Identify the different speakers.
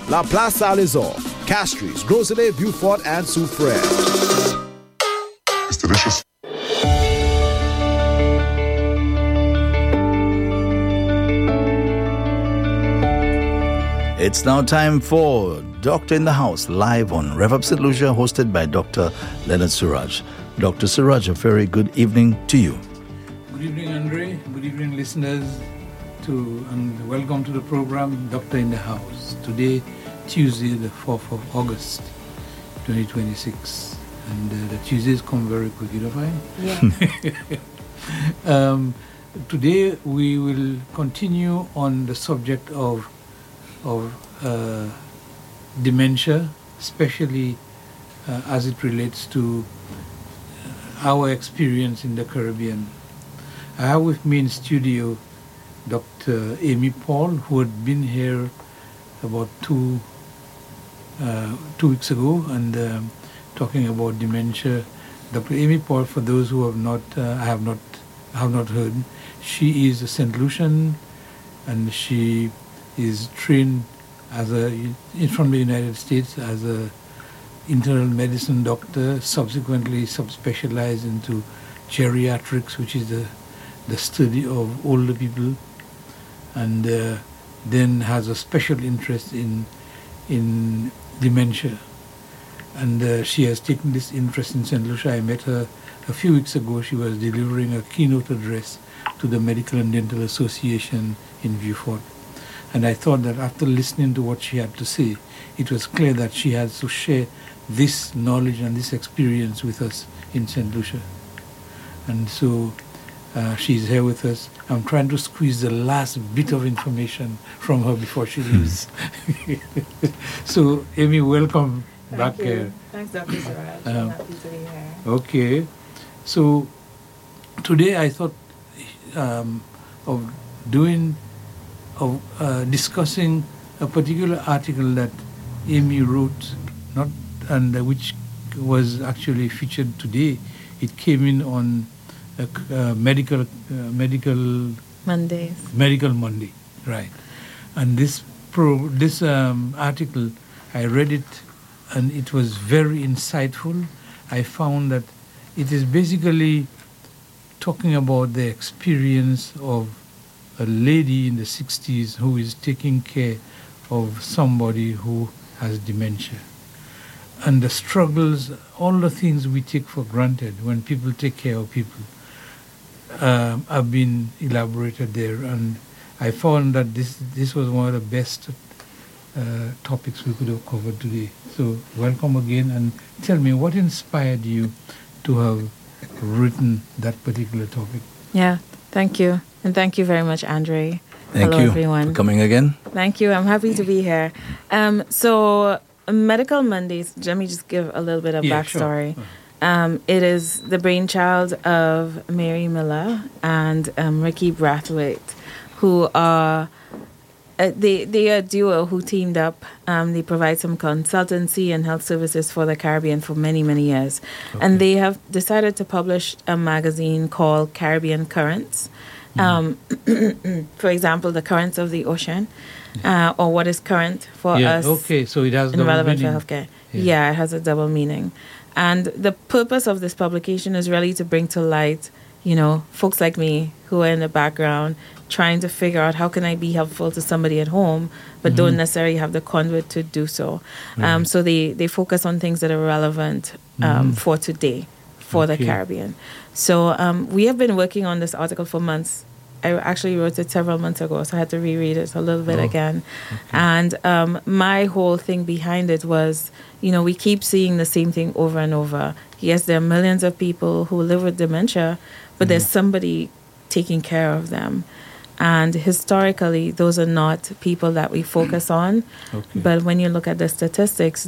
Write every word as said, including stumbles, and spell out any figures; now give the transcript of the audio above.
Speaker 1: La Place Saint-Lazare, Castries, Gros-Islet, Beaufort, and Soufrière.
Speaker 2: It's delicious.
Speaker 3: It's now time for Doctor in the House, live on Rev Up Saint Lucia, hosted by Doctor Leonard Suraj. Doctor Suraj, a very good evening to you.
Speaker 4: Good evening, Andre. Good evening, listeners, to and welcome to the program Doctor in the House. Today, Tuesday, the fourth of August, twenty twenty-six. And uh, the Tuesdays come very quick, you know, fine?
Speaker 5: Yeah.
Speaker 4: um, today, we will continue on the subject of of uh, dementia, especially uh, as it relates to our experience in the Caribbean. I have with me in studio Doctor Amy Paul, who had been here about two uh, two weeks ago and um, talking about dementia. Doctor Amy Paul, for those who have not uh, have not have not heard, she is a Saint Lucian, and she is trained as a from the United States as a internal medicine doctor, subsequently subspecialized into geriatrics, which is the the study of older people, and uh, then has a special interest in in dementia. And uh, she has taken this interest in Saint Lucia. I met her a few weeks ago. She was delivering a keynote address to the Medical and Dental Association in Beaufort. And I thought that after listening to what she had to say, it was clear that she has to share this knowledge and this experience with us in Saint Lucia. And so uh, she's here with us. I'm trying to squeeze the last bit of information from her before she leaves. So, Amy, welcome
Speaker 5: Thank
Speaker 4: back
Speaker 5: you.
Speaker 4: here.
Speaker 5: Thanks, Doctor Suraj.
Speaker 4: Um,
Speaker 5: I'm happy to be here.
Speaker 4: Okay. So, today I thought um, of doing of uh, discussing a particular article that Amy wrote, not and uh, which was actually featured today. It came in on a, uh, medical uh, medical
Speaker 5: Mondays.
Speaker 4: medical Monday, right? And this pro this um, article, I read it, and it was very insightful. I found that it is basically talking about the experience of a lady in the sixties who is taking care of somebody who has dementia. And the struggles, all the things we take for granted when people take care of people, um, have been elaborated there. And I found that this this was one of the best uh, topics we could have covered today. So welcome again, and tell me, what inspired you to have written that particular topic?
Speaker 5: Yeah, thank you. And thank you very much, Andre.
Speaker 3: Thank
Speaker 5: Hello,
Speaker 3: you
Speaker 5: everyone.
Speaker 3: for coming again.
Speaker 5: Thank you. I'm happy to be here. Um, so, Medical Mondays, let me just give a little bit of
Speaker 4: Yeah,
Speaker 5: backstory.
Speaker 4: sure.
Speaker 5: Um, it is the brainchild of Mary Miller and um, Ricky Brathwaite, who are uh, they they are a duo who teamed up. Um, they provide some consultancy and health services for the Caribbean for many many years,
Speaker 4: Okay.
Speaker 5: and they have decided to publish a magazine called Caribbean Currents. Um, for example, the currents of the ocean, uh, or what is current for
Speaker 4: Yeah,
Speaker 5: us
Speaker 4: okay, so it has
Speaker 5: and
Speaker 4: double
Speaker 5: relevant for
Speaker 4: meaning.
Speaker 5: healthcare.
Speaker 4: Yeah.
Speaker 5: Yeah. It has a double meaning. And the purpose of this publication is really to bring to light, you know, folks like me who are in the background trying to figure out how can I be helpful to somebody at home, but don't necessarily have the conduit to do so. Um, so they, they focus on things that are relevant um, for today, for
Speaker 4: Okay.
Speaker 5: the Caribbean. So um, we have been working on this article for months. I actually wrote it several months ago, so I had to reread it a little bit
Speaker 4: Oh,
Speaker 5: again. And um, my whole thing behind it was, you know, we keep seeing the same thing over and over. Yes, there are millions of people who live with dementia, but there's somebody taking care of them. And historically, those are not people that we focus on.
Speaker 4: Okay.
Speaker 5: But when you look at the statistics,